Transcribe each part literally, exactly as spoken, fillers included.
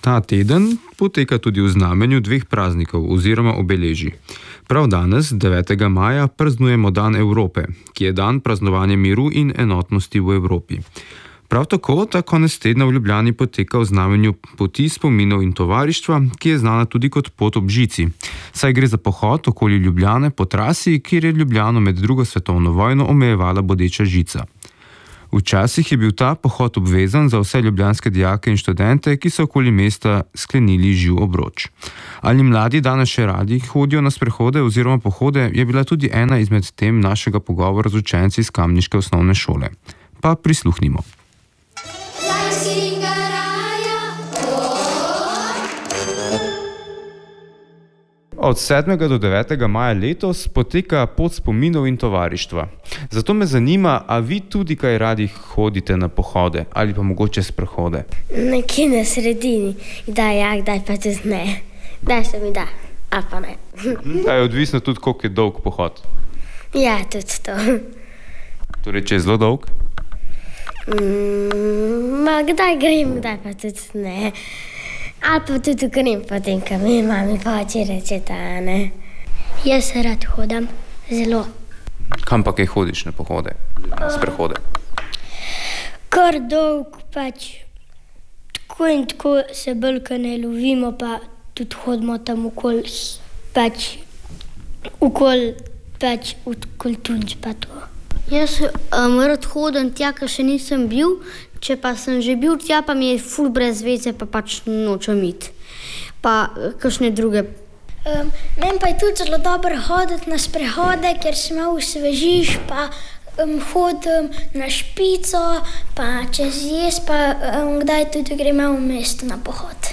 Ta teden poteka tudi v znamenju dveh praznikov oziroma obeležij. Prav danes, devetega maja, praznujemo Dan Evrope, ki je dan praznovanja miru in enotnosti v Evropi. Prav tako ta konec tedna v Ljubljani poteka v znamenju poti spominov in tovarištva, ki je znana tudi kot pot ob žici, saj gre za pohod okoli Ljubljane po trasi, kjer je Ljubljano med drugo svetovno vojno omejevala bodeča žica. Včasih je bil ta pohod obvezen za vse ljubljanske dijake in študente, ki so okoli mesta sklenili živ obroč. Ali mladi danes še radi hodijo na sprehode oziroma pohode, je bila tudi ena izmed tem našega pogovora z učenci iz kamniške osnovne šole. Pa prisluhnimo. Od sedmega do devetega maja letos poteka pot spominov in tovarištva. Zato me zanima, a vi tudi kaj radi hodite na pohode ali pa mogoče sprehode? Nekje na sredini. Kdaj ja, kdaj pa tudi ne. Kdaj se mi da, a pa ne. A je odvisno tudi, koliko je dolg pohod? Ja, tudi to. Torej, če je zelo dolg? Mm, ma kdaj grem, kdaj pa tudi ne. Ali pa tudi grem potem, ko mi mami pa oči rečeta, ne. Jaz rad hodam, zelo. Kam pa kaj hodiš na pohode, na sprehode? Kar dolg pač. Tako in tako se bolj, ko ne lovimo, pa tudi hodimo tam okoli, pač, okoli, pač, okoli Tunč pa to. Jaz um, rad hodim tja, ko še nisem bil, če pa sem že bil tja, pa mi je ful brez veze, pa pač nočem iti. Pa kakšne druge. Um, meni pa je tudi zelo dobro hoditi na sprehode, ker se malo osvežiš, pa um, hodim na Špico, pa čez jez, pa um, kdaj tudi grem malo v mesto na pohod.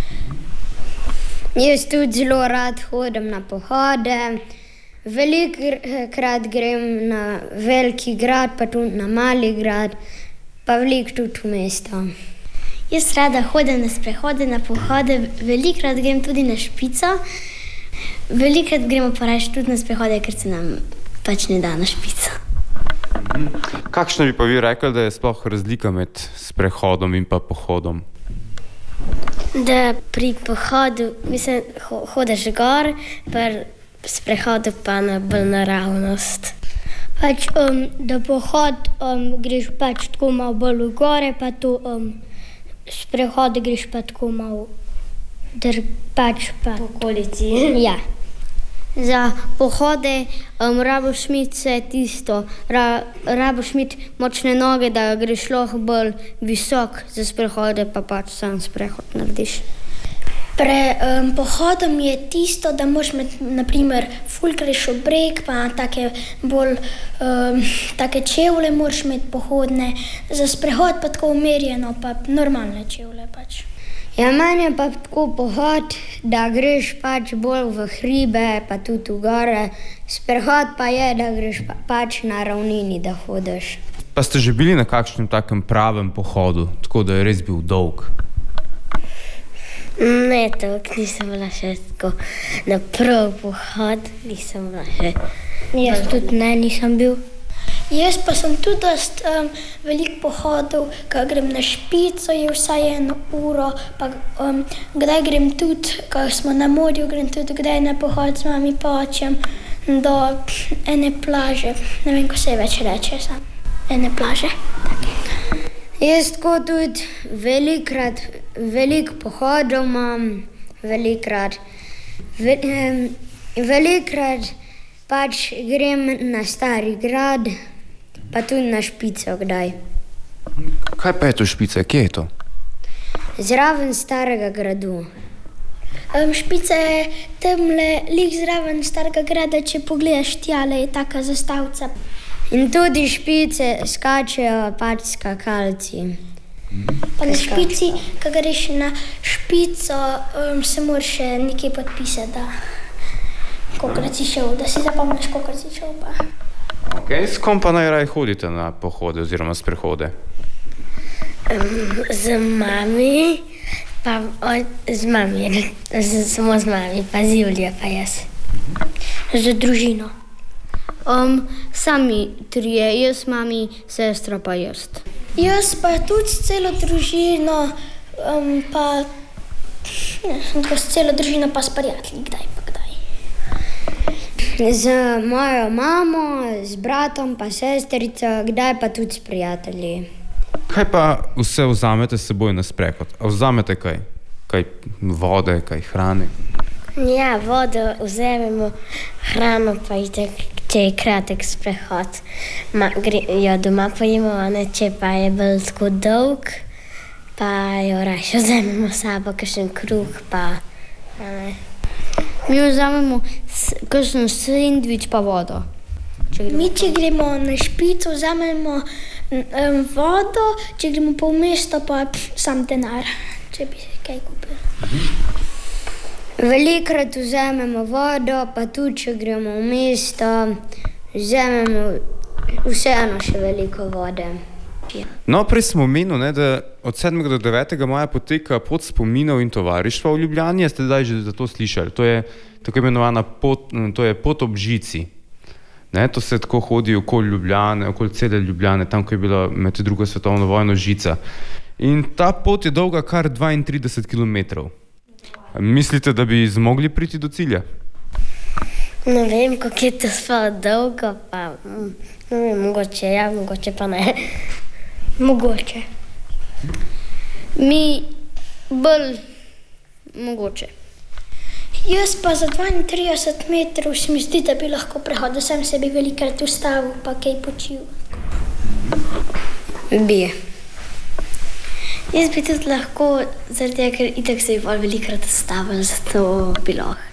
Jaz tudi zelo rad hodim na pohode. Velikokrat grem na veliki grad, pa tudi na mali grad, pa veliko tudi v mesto. Jaz rada hodim na sprehode, na pohode, velikokrat grem tudi na Špico. Velikokrat gremo pa raje tudi na sprehode, ker se nam pač ne da na Špico. Kakšna bi pa vi rekli, da je sploh razlika med sprehodom in pa pohodom? Da pri pohodu, mislim, ho- hodiš gor, pa sprehodu pa na bolj naravnost. Pač, um, da pohod um, greš pač tako malo bolj v gore, pa to um, sprehod greš pa tako malo dr, pač pa po okolici. Ja. Za pohode um, rabiš imeti vse tisto, Ra, rabiš imeti močne noge, da greš lahko bolj visok, za sprehode pa pač sam sprehod narediš. Pre um, pohodom je tisto, da moraš imeti, na primer, ful greš v breg, pa take bolj um, take čevlje moraš imeti pohodne, za sprehod pa tako umirjeno, pa normalne čevlje pač. Ja, meni je pa tako pohod, da greš pač bolj v hribe, pa tudi v gore. Sprehod pa je, da greš pa, pač na ravnini, da hodiš. Pa ste že bili na kakšnem takem pravem pohodu, tako da je res bil dolg? Ne, tako nisem bila še tako na prav pohod, nisem bila še. Jaz tudi ne, nisem bil. Jaz pa sem tudi dost um, veliko pohodov, ko grem na Špico, je vsaj eno uro, pa um, kdaj grem tudi, ko smo na morju, grem tudi kdaj na pohod z mami pa očem do ene plaže, ne vem, ko se več reče, sam ene plaže. Tak. Jaz tako tudi velikokrat, veliko pohodov imam, velikokrat, ve, um, velikokrat pač grem na Stari grad, pa tudi na Špico kdaj. Kaj pa je to Špica, kje je to? Zraven Starega gradu. Um, Špica je tamle, lik zraven Starega grada, če pogledaš tjale, je taka zastavica. In tudi Špice skačejo pač skakalci. Pa na Špici, ko greš na Špico, um, se moraš še nekaj podpisati, da kolikrat si šel, da si zapomniš, kolikrat si šel pa. Ok, s kom pa najraje hodite na pohode oziroma sprehode? Um, z mami, pa o, z mami, z, samo z mami, pa z Julijo pa jaz. Z družino. Um, sami trije, jaz, mami, sestra pa jaz. Jaz pa tudi s celo družino, um, pa Ne, sem tako s celo družino pa s prijatelji, kdaj pa kdaj. Z mojo mamo, z bratom pa sestrico, kdaj pa tudi s prijatelji. Kaj pa vse vzamete s seboj na sprehod? A vzamete kaj? Kaj vode, kaj hrane? Ja, vodo vzamemo, hrano pa itak, če je kratek sprehod. Ma, gre, jo doma pojemo, a ne, če pa je bolj tako dolg, pa jo raje vzamemo s sabo, kakšen kruh pa, a ne. Mi vzamemo kakšen sendvič pa vodo. Če Mi, če gremo na špico, vzamemo um, vodo, če gremo pa v mesto, pa pff, sam denar, če bi se kaj kupil. Velikokrat vzamemo vodo, pa tudi, če gremo v mesto, vzamemo vseeno še veliko vode. No, prej smo omenili, ne, da od sedmega do devetega maja poteka pot spominov in tovarištva v Ljubljani. Ste zdaj že za to slišali? To je tako imenovana pot, to je pot ob žici. Ne, to se tako hodi okoli Ljubljane, okoli cele Ljubljane, tam, ko je bila med drugo svetovno vojno žica. In ta pot je dolga kar dvaintrideset kilometrov. Mislite, da bi zmogli priti do cilja? Ne vem, kako je to sploh dolgo, pa ne vem, mogoče ja, mogoče pa ne. Mogoče. Mi bolj mogoče. Jaz pa za dvaintrideset metrov se mi zdi, da bi lahko prehodil, sem se bi velikokrat ustavil, pa kaj počil. Bi. Jaz bi tudi lahko, zaradi tega, ker itak se bi bolj velikokrat ustavil, zato bi lahko.